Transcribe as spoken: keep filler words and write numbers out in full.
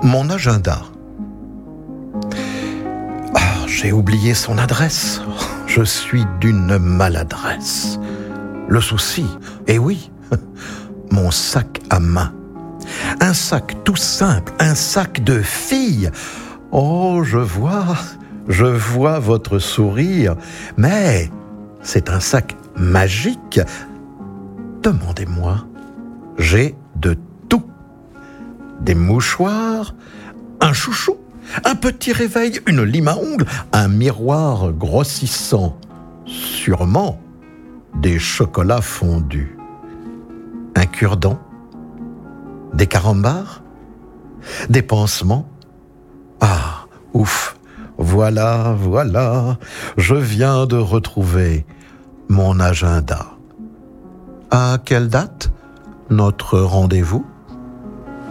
Mon agenda. Oh, j'ai oublié son adresse. Je suis d'une maladresse. Le souci, eh oui, mon sac à main. Un sac tout simple, un sac de fille. Oh, je vois, je vois votre sourire, mais c'est un sac magique. Demandez-moi, j'ai de tout. Des mouchoirs, un chouchou, un petit réveil, une lime à ongles, un miroir grossissant, sûrement des chocolats fondus, un cure-dent, des carambars, des pansements. Ah, ouf, voilà, voilà, je viens de retrouver mon agenda. À quelle date notre rendez-vous ?